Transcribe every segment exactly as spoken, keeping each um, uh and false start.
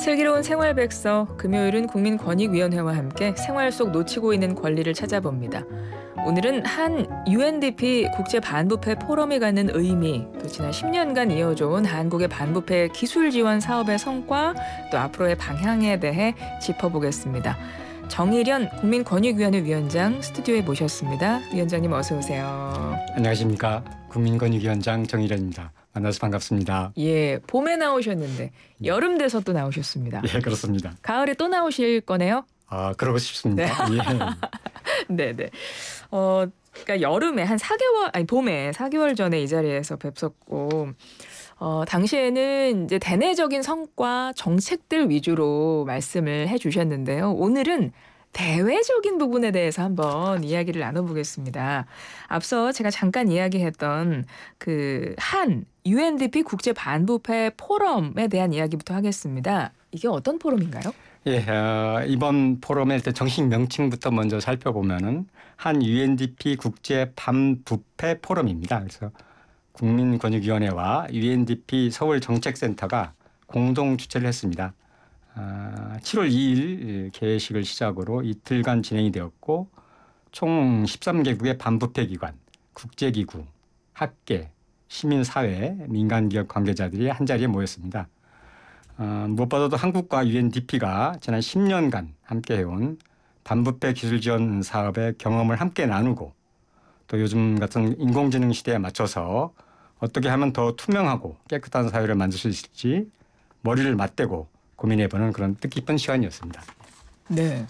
슬기로운 생활백서, 금요일은 국민권익위원회와 함께 생활 속 놓치고 있는 권리를 찾아봅니다. 오늘은 한 유엔디피 국제반부패 포럼이 갖는 의미, 또 지난 십 년간 이어져온 한국의 반부패 기술 지원 사업의 성과, 또 앞으로의 방향에 대해 짚어보겠습니다. 정일현 국민권익위원회 위원장 스튜디오에 모셨습니다. 위원장님 어서 오세요. 안녕하십니까. 국민권익위원장 정일현입니다. 만나서 반갑습니다. 예, 봄에 나오셨는데 여름 돼서 또 나오셨습니다. 예, 그렇습니다. 가을에 또 나오실 거네요? 아, 그러고 싶습니다. 네. 예. 네, 네. 어, 그러니까 여름에 한 사 개월, 아니 봄에 사 개월 전에 이 자리에서 뵙었고, 어, 당시에는 이제 대내적인 성과 정책들 위주로 말씀을 해주셨는데요. 오늘은 대외적인 부분에 대해서 한번 이야기를 나눠보겠습니다. 앞서 제가 잠깐 이야기했던 그 한 유엔디피 국제 반부패 포럼에 대한 이야기부터 하겠습니다. 이게 어떤 포럼인가요? 예, 어, 이번 포럼의 일단 정식 명칭부터 먼저 살펴보면은 한 유엔디피 국제 반부패 포럼입니다. 그래서 국민권익위원회와 유엔디피 서울정책센터가 공동 주최를 했습니다. 아, 칠월 이일 개회식을 시작으로 이틀간 진행이 되었고 총 십삼 개국의 반부패 기관, 국제기구, 학계, 시민사회, 민간기업 관계자들이 한자리에 모였습니다. 어, 무엇보다도 한국과 유엔디피가 지난 십 년간 함께해온 반부패 기술 지원 사업의 경험을 함께 나누고 또 요즘 같은 인공지능 시대에 맞춰서 어떻게 하면 더 투명하고 깨끗한 사회를 만들 수 있을지 머리를 맞대고 고민해보는 그런 뜻깊은 시간이었습니다. 네,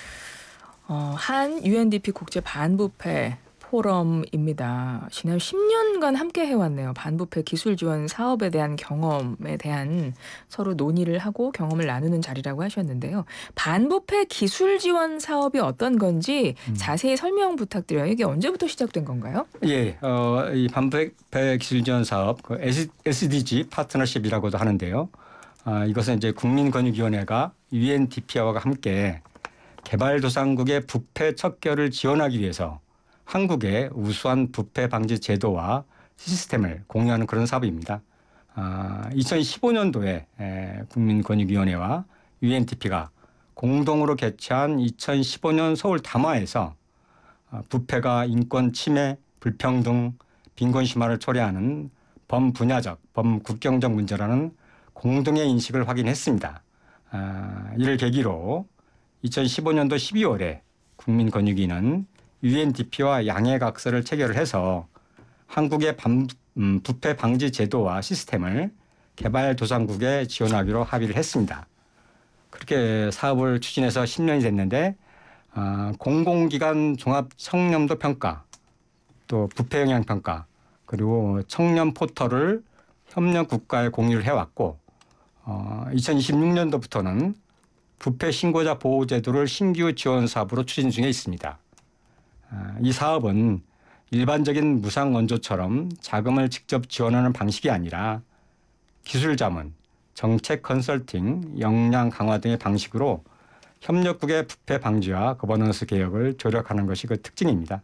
어, 한 유엔디피 국제 반부패 포럼입니다. 지난 십 년간 함께 해왔네요. 반부패 기술 지원 사업에 대한 경험에 대한 서로 논의를 하고 경험을 나누는 자리라고 하셨는데요. 반부패 기술 지원 사업이 어떤 건지 음. 자세히 설명 부탁드려요. 이게 언제부터 시작된 건가요? 예, 어, 이 반부패 기술 지원 사업, 그 에스디지 파트너십이라고도 하는데요. 아, 이것은 이제 국민권익위원회가 유엔디피와 함께 개발도상국의 부패 척결을 지원하기 위해서 한국의 우수한 부패 방지 제도와 시스템을 공유하는 그런 사업입니다. 아, 이천십오 년도에 에, 국민권익위원회와 유엔디피가 공동으로 개최한 이천십오 년 서울 담화에서 아, 부패가 인권 침해, 불평등, 빈곤 심화를 초래하는 범분야적, 범국경적 문제라는 공동의 인식을 확인했습니다. 아, 이를 계기로 이천십오 년도 십이월에 국민권익위는 유엔디피와 양해각서를 체결을 해서 한국의 반, 음, 부패 방지 제도와 시스템을 개발도상국에 지원하기로 합의를 했습니다. 그렇게 사업을 추진해서 십 년이 됐는데 어, 공공기관 종합 청렴도 평가, 또 부패 영향 평가, 그리고 청렴 포털을 협력 국가에 공유를 해왔고 어, 이천이십육 년도부터는 부패 신고자 보호 제도를 신규 지원 사업으로 추진 중에 있습니다. 이 사업은 일반적인 무상원조처럼 자금을 직접 지원하는 방식이 아니라 기술 자문, 정책 컨설팅, 역량 강화 등의 방식으로 협력국의 부패 방지와 거버넌스 개혁을 조력하는 것이 그 특징입니다.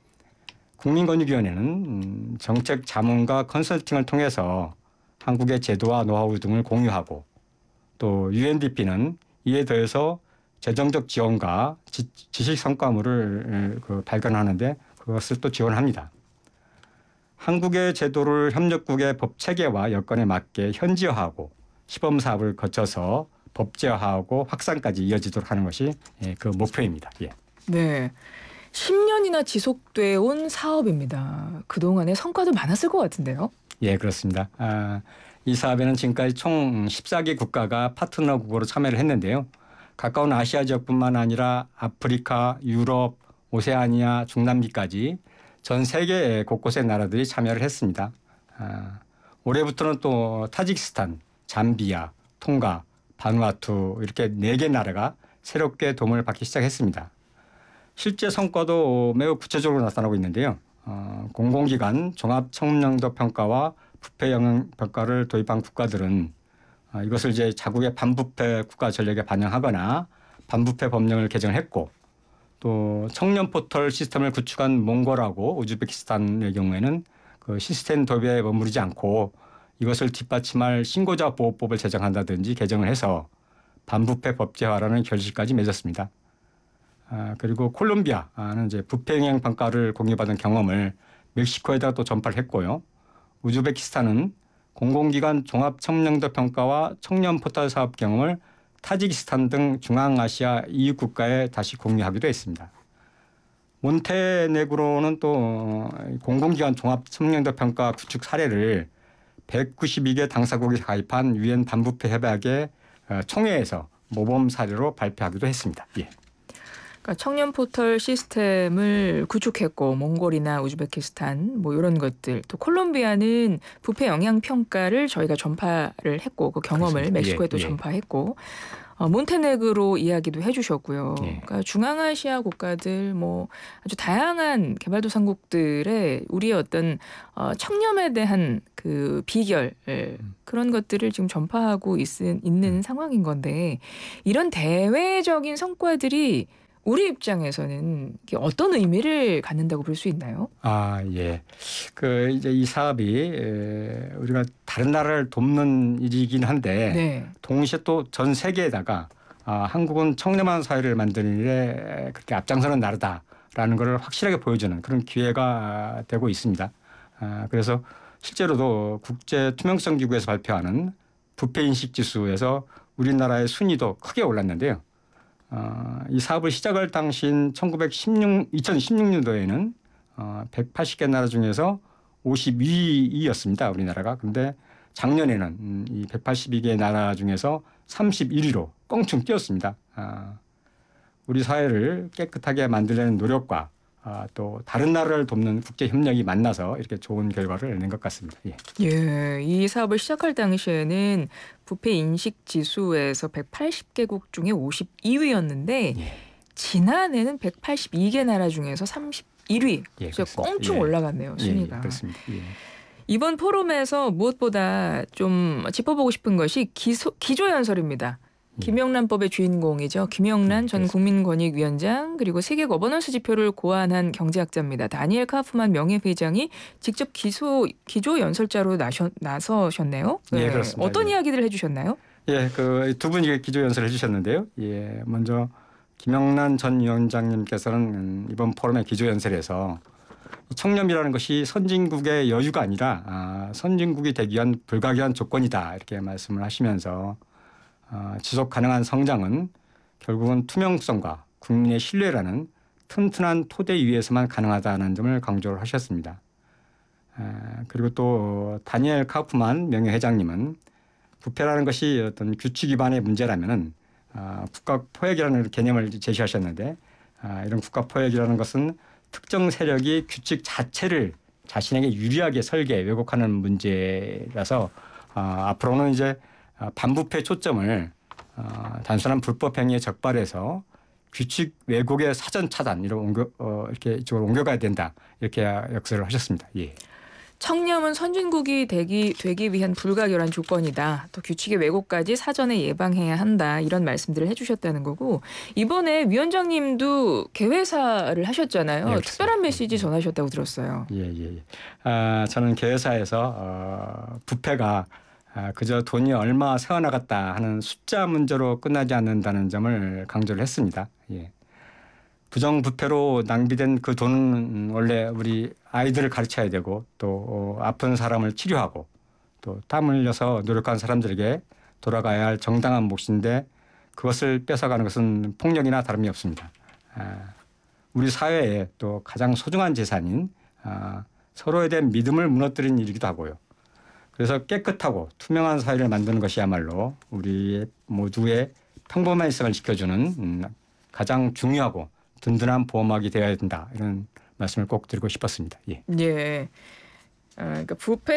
국민권익위원회는 정책 자문과 컨설팅을 통해서 한국의 제도와 노하우 등을 공유하고 또 유엔디피는 이에 더해서 재정적 지원과 지, 지식 성과물을 그 발견하는데 그것을 또 지원합니다. 한국의 제도를 협력국의 법 체계와 여건에 맞게 현지화하고 시범 사업을 거쳐서 법제화하고 확산까지 이어지도록 하는 것이 그 목표입니다. 예. 네, 십 년이나 지속돼 온 사업입니다. 그동안의 성과도 많았을 것 같은데요. 예, 그렇습니다. 아, 이 사업에는 지금까지 총 십사 개 국가가 파트너국으로 참여를 했는데요. 가까운 아시아 지역뿐만 아니라 아프리카, 유럽, 오세아니아, 중남미까지 전 세계 곳곳의 나라들이 참여를 했습니다. 아, 올해부터는 또 타지키스탄, 잠비아, 통가, 바누아투 이렇게 네 개 나라가 새롭게 도움을 받기 시작했습니다. 실제 성과도 매우 구체적으로 나타나고 있는데요. 어, 공공기관 종합 청렴도 평가와 부패 영향 평가를 도입한 국가들은 어, 이것을 이제 자국의 반부패 국가 전략에 반영하거나 반부패 법령을 개정했고 또 청렴 포털 시스템을 구축한 몽골하고 우즈베키스탄의 경우에는 그 시스템 도입에 머무르지 않고 이것을 뒷받침할 신고자 보호법을 제정한다든지 개정을 해서 반부패 법제화라는 결실까지 맺었습니다. 아, 그리고 콜롬비아는 이제 부패 영향 평가를 공유받은 경험을 멕시코에다 또 전파를 했고요. 우즈베키스탄은 공공기관 종합 청년도 평가와 청년 포털 사업 경험을 타지키스탄 등 중앙아시아 이웃 국가에 다시 공유하기도 했습니다. 몬테네그로는 또 공공기관 종합 청년도 평가 구축 사례를 백구십이 개 당사국이 가입한 유엔 반부패 협약의 총회에서 모범 사례로 발표하기도 했습니다. 예. 그러니까 청년 포털 시스템을 구축했고 몽골이나 우즈베키스탄 뭐 이런 것들 또 콜롬비아는 부패 영향 평가를 저희가 전파를 했고 그 경험을 그렇습니다. 멕시코에 예, 또 예. 전파했고 어, 몬테네그로 이야기도 해주셨고요. 예. 그러니까 중앙아시아 국가들 뭐 아주 다양한 개발도상국들의 우리의 어떤 어, 청렴에 대한 그 비결 음. 그런 것들을 지금 전파하고 있, 있는 음. 상황인 건데 이런 대외적인 성과들이 우리 입장에서는 이게 어떤 의미를 갖는다고 볼 수 있나요? 아, 예. 그 이제 이 사업이 에, 우리가 다른 나라를 돕는 일이긴 한데 네. 동시에 또 전 세계에다가 아, 한국은 청렴한 사회를 만드는 일에 그렇게 앞장서는 나라다라는 것을 확실하게 보여주는 그런 기회가 되고 있습니다. 아, 그래서 실제로도 국제 투명성 기구에서 발표하는 부패 인식 지수에서 우리나라의 순위도 크게 올랐는데요. 어, 이 사업을 시작할 당시인 천구백십육, 이천십육 년도에는 어, 백팔십 개 나라 중에서 오십이 위였습니다. 우리나라가. 근데 작년에는 음, 이 백팔십이 개 나라 중에서 삼십일 위로 껑충 뛰었습니다. 아, 우리 사회를 깨끗하게 만들려는 노력과 아, 또 다른 나라를 돕는 국제 협력이 만나서 이렇게 좋은 결과를 낸 것 같습니다. 예. 예, 이 사업을 시작할 당시에는 부패 인식 지수에서 백팔십 개국 중에 오십이 위였는데 예. 지난해는 백팔십이 개 나라 중에서 삼십일 위. 예, 그래서 그렇습니다. 꽁충 예. 올라갔네요, 예, 순위가. 예, 그렇습니다. 예. 이번 포럼에서 무엇보다 좀 짚어보고 싶은 것이 기소, 기조연설입니다. 김영란법의 주인공이죠. 김영란 네, 전 국민권익위원장 그리고 세계 거버넌스 지표를 고안한 경제학자입니다. 다니엘 카프만 명예회장이 직접 기소 기조 연설자로 나셔, 나서셨네요. 예, 그렇습니다. 어떤 예. 이야기를 해주셨나요? 예, 그 두 분이 기조 연설을 해주셨는데요. 예, 먼저 김영란 전 위원장님께서는 음, 이번 포럼의 기조 연설에서 청렴이라는 것이 선진국의 여유가 아니라 아, 선진국이 되기 위한 불가결한 조건이다 이렇게 말씀을 하시면서 어, 지속 가능한 성장은 결국은 투명성과 국민의 신뢰라는 튼튼한 토대 위에서만 가능하다는 점을 강조를 하셨습니다. 아, 그리고 또 다니엘 카우프만 명예회장님은 부패라는 것이 어떤 규칙 위반의 문제라면은 아, 국가 포획이라는 개념을 제시하셨는데 아, 이런 국가 포획이라는 것은 특정 세력이 규칙 자체를 자신에게 유리하게 설계 왜곡하는 문제라서 아, 앞으로는 이제 반부패 초점을 어, 단순한 불법 행위에 적발해서 규칙 왜곡의 사전 차단 이런 옮겨, 어, 이렇게 이쪽으로 옮겨가야 된다 이렇게 역설을 하셨습니다. 예. 청렴은 선진국이 되기, 되기 위한 불가결한 조건이다. 또 규칙의 왜곡까지 사전에 예방해야 한다. 이런 말씀들을 해주셨다는 거고 이번에 위원장님도 개회사를 하셨잖아요. 예, 특별한 메시지 전하셨다고 들었어요. 예, 예, 예. 아, 저는 개회사에서 어, 부패가 아, 그저 돈이 얼마 새어나갔다 하는 숫자 문제로 끝나지 않는다는 점을 강조를 했습니다. 예. 부정부패로 낭비된 그 돈은 원래 우리 아이들을 가르쳐야 되고 또 아픈 사람을 치료하고 또 땀 흘려서 노력한 사람들에게 돌아가야 할 정당한 몫인데 그것을 뺏어가는 것은 폭력이나 다름이 없습니다. 아, 우리 사회에 또 가장 소중한 재산인 아, 서로에 대한 믿음을 무너뜨린 일이기도 하고요. 그래서 깨끗하고 투명한 사회를 만드는 것이야말로 우리 모두의 평범한 일상을 지켜주는 음, 가장 중요하고 든든한 보호막이 되어야 된다. 이런 말씀을 꼭 드리고 싶었습니다. 예. 예. 아, 그러니까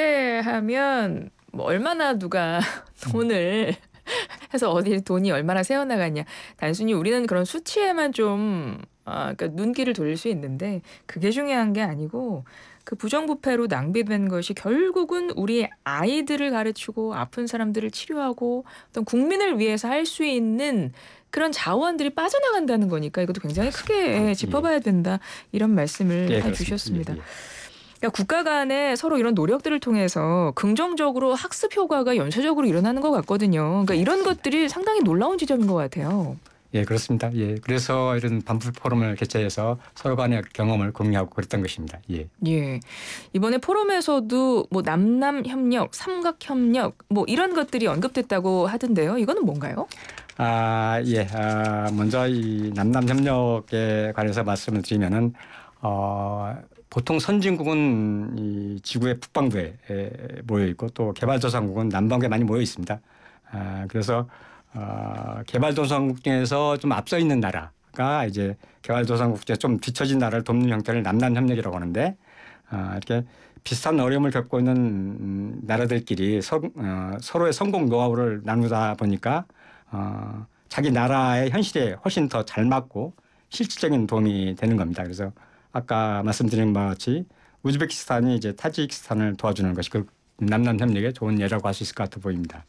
부패하면 뭐 얼마나 누가 돈을 해서 어디 돈이 얼마나 새어나갔냐. 단순히 우리는 그런 수치에만 좀 아, 그러니까 눈길을 돌릴 수 있는데 그게 중요한 게 아니고 그 부정부패로 낭비된 것이 결국은 우리 아이들을 가르치고 아픈 사람들을 치료하고 어떤 국민을 위해서 할 수 있는 그런 자원들이 빠져나간다는 거니까 이것도 굉장히 크게 짚어봐야 된다 이런 말씀을 예, 해주셨습니다. 예, 예. 그러니까 국가 간에 서로 이런 노력들을 통해서 긍정적으로 학습 효과가 연쇄적으로 일어나는 것 같거든요. 그러니까 이런 것들이 상당히 놀라운 지점인 것 같아요. 예, 그렇습니다. 예, 그래서 이런 반풀 포럼을 개최해서 서로 간의 경험을 공유하고 그랬던 것입니다. 예. 예. 이번에 포럼에서도 뭐 남남 협력, 삼각 협력 뭐 이런 것들이 언급됐다고 하던데요. 이거는 뭔가요? 아, 예. 아, 먼저 이 남남 협력에 관해서 말씀을 드리면은 어, 보통 선진국은 이 지구의 북반구에 에, 모여 있고 또 개발도상국은 남반구에 많이 모여 있습니다. 아, 그래서 어, 개발도상국 중에서 좀 앞서 있는 나라가 이제 개발도상국 중에 좀 뒤처진 나라를 돕는 형태를 남남협력이라고 하는데 어, 이렇게 비슷한 어려움을 겪고 있는 음, 나라들끼리 서, 어, 서로의 성공 노하우를 나누다 보니까 어, 자기 나라의 현실에 훨씬 더 잘 맞고 실질적인 도움이 되는 겁니다. 그래서 아까 말씀드린 바와 같이 우즈베키스탄이 이제 타지키스탄을 도와주는 것이 그 남남협력의 좋은 예라고 할 수 있을 것 같아 보입니다.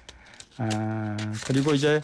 아, 그리고 이제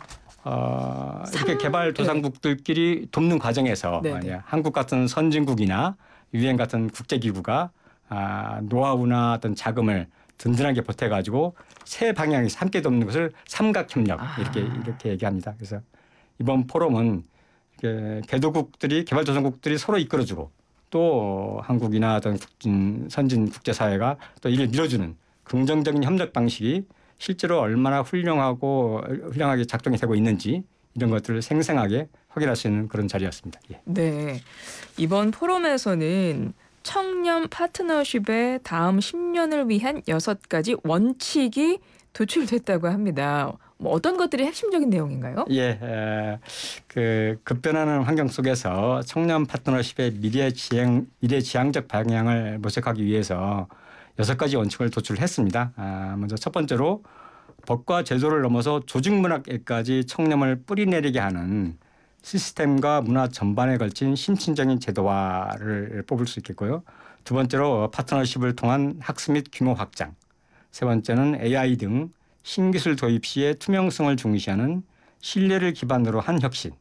어, 이렇게 삼- 개발도상국들끼리 돕는 과정에서 네네. 만약 한국 같은 선진국이나 유엔 같은 국제기구가 아, 노하우나 어떤 자금을 든든하게 보태가지고 세 방향에서 함께 돕는 것을 삼각협력 이렇게 아. 이렇게 얘기합니다. 그래서 이번 포럼은 이렇게 개도국들이 개발도상국들이 서로 이끌어주고 또 한국이나 어떤 국진, 선진 국제사회가 또 이를 밀어주는 긍정적인 협력 방식이 실제로 얼마나 훌륭하고 훌륭하게 작동이 되고 있는지 이런 것들을 생생하게 확인할 수 있는 그런 자리였습니다. 예. 네. 이번 포럼에서는 청년 파트너십의 다음 십 년을 위한 여섯 가지 원칙이 도출됐다고 합니다. 뭐 어떤 것들이 핵심적인 내용인가요? 예, 에, 그 급변하는 환경 속에서 청년 파트너십의 미래 지향 미래 지향적 방향을 모색하기 위해서 여섯 가지 원칙을 도출했습니다. 아, 먼저 첫 번째로 법과 제도를 넘어서 조직 문화까지 청렴을 뿌리내리게 하는 시스템과 문화 전반에 걸친 심층적인 제도화를 뽑을 수 있겠고요. 두 번째로 파트너십을 통한 학습 및 규모 확장. 세 번째는 에이아이 등 신기술 도입 시의 투명성을 중시하는 신뢰를 기반으로 한 혁신.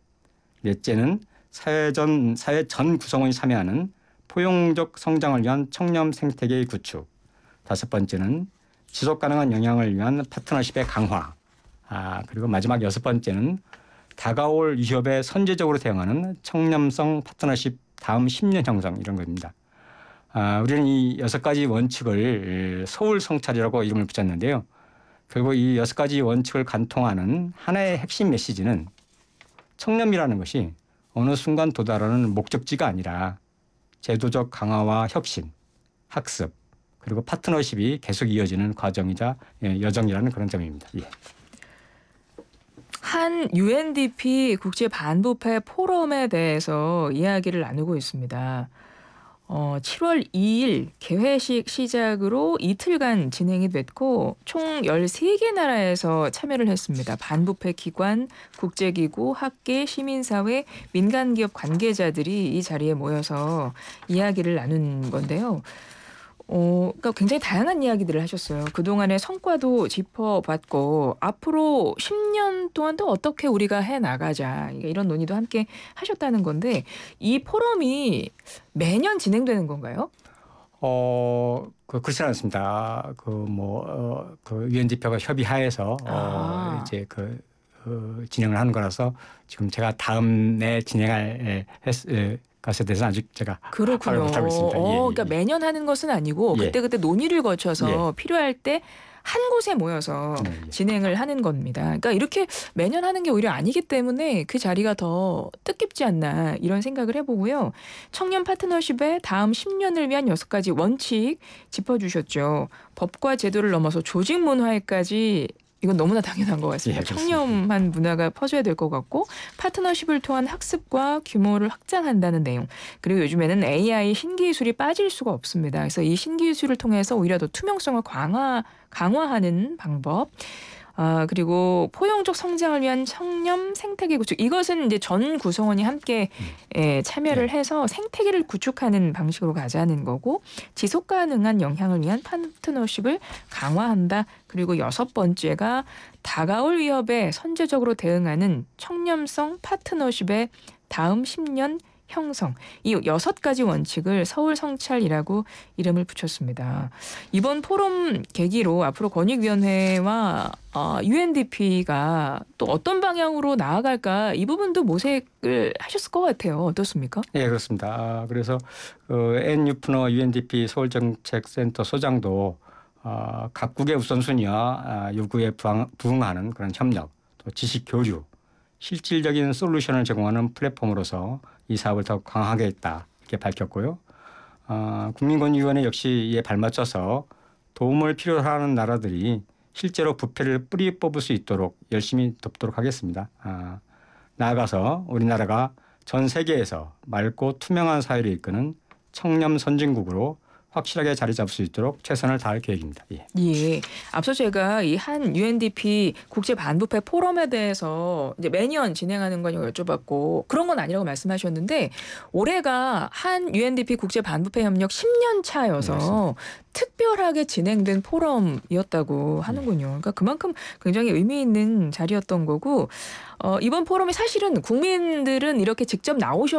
넷째는 사회전, 사회 전 구성원이 참여하는 포용적 성장을 위한 청렴 생태계의 구축. 다섯 번째는 지속 가능한 영향을 위한 파트너십의 강화. 아, 그리고 마지막 여섯 번째는 다가올 위협에 선제적으로 대응하는 청렴성 파트너십 다음 십 년 형성 이런 겁니다. 아, 우리는 이 여섯 가지 원칙을 서울 성찰이라고 이름을 붙였는데요. 결국 이 여섯 가지 원칙을 관통하는 하나의 핵심 메시지는 청렴이라는 것이 어느 순간 도달하는 목적지가 아니라 제도적 강화와 혁신, 학습, 그리고 파트너십이 계속 이어지는 과정이자 여정이라는 그런 점입니다. 예. 한 유엔디피 국제 반부패 포럼에 대해서 이야기를 나누고 있습니다. 어, 칠월 이일 개회식 시작으로 이틀간 진행이 됐고 총 열세 개 나라에서 참여를 했습니다. 반부패 기관, 국제기구, 학계, 시민사회, 민간기업 관계자들이 이 자리에 모여서 이야기를 나눈 건데요. 어, 그러니까 굉장히 다양한 이야기들을 하셨어요. 그동안의 성과도 짚어봤고 앞으로 십 년 동안 또 어떻게 우리가 해나가자 이런 논의도 함께 하셨다는 건데 이 포럼이 매년 진행되는 건가요? 어, 그 그렇지 않습니다. 그 뭐 어, 그 유엔디피와 협의하에서 어, 아. 이제 그 어, 진행을 하는 거라서 지금 제가 다음에 진행할 했, 에, 것에 대해서는 아직 제가 그렇군요. 파악을 못하고 있습니다. 예, 어, 예, 그러니까 예. 매년 하는 것은 아니고 예. 그때그때 논의를 거쳐서 예. 필요할 때 한 곳에 모여서 네, 예. 진행을 하는 겁니다. 그러니까 이렇게 매년 하는 게 오히려 아니기 때문에 그 자리가 더 뜻깊지 않나 이런 생각을 해보고요. 청년 파트너십의 다음 십 년을 위한 여섯 가지 원칙 짚어주셨죠. 법과 제도를 넘어서 조직 문화에까지 이건 너무나 당연한 것 같습니다. 예, 그렇습니다. 청렴한 문화가 퍼져야 될 것 같고 파트너십을 통한 학습과 규모를 확장한다는 내용. 그리고 요즘에는 에이아이 신기술이 빠질 수가 없습니다. 그래서 이 신기술을 통해서 오히려 더 투명성을 강화, 강화하는 방법. 아, 그리고 포용적 성장을 위한 청렴 생태계 구축. 이것은 이제 전 구성원이 함께 예, 참여를 네. 해서 생태계를 구축하는 방식으로 가자는 거고 지속 가능한 영향을 위한 파트너십을 강화한다. 그리고 여섯 번째가 다가올 위협에 선제적으로 대응하는 청렴성 파트너십의 다음 십 년 형성 이 여섯 가지 원칙을 서울 성찰이라고 이름을 붙였습니다. 이번 포럼 계기로 앞으로 권익위원회와 어, 유엔디피가 또 어떤 방향으로 나아갈까 이 부분도 모색을 하셨을 것 같아요. 어떻습니까? 네, 그렇습니다. 아, 그래서 그 앤 유프너 유엔디피 서울정책센터 소장도 어, 각국의 우선순위와 아, 요구에 부항, 부응하는 그런 협력, 또 지식 교류, 실질적인 솔루션을 제공하는 플랫폼으로서 이 사업을 더 강화하겠다 이렇게 밝혔고요. 어, 국민권익위원회 역시 이에 발맞춰서 도움을 필요로 하는 나라들이 실제로 부패를 뿌리 뽑을 수 있도록 열심히 돕도록 하겠습니다. 아, 나아가서 우리나라가 전 세계에서 맑고 투명한 사회를 이끄는 청렴 선진국으로 확실하게 자리 잡을 수 있도록 최선을 다할 계획입니다. 예. 예. 앞서 제가 이 한 유엔디피 국제 반부패 포럼에 대해서 이제 매년 진행하는 거냐고 여쭤봤고 그런 건 아니라고 말씀하셨는데 올해가 한 유엔디피 국제 반부패 협력 십 년 차여서 특별하게 진행된 포럼이었다고 하는군요. 그러니까 그만큼 굉장히 의미 있는 자리였던 거고 어, 이번 포럼이 사실은 국민들은 이렇게 직접 나오셔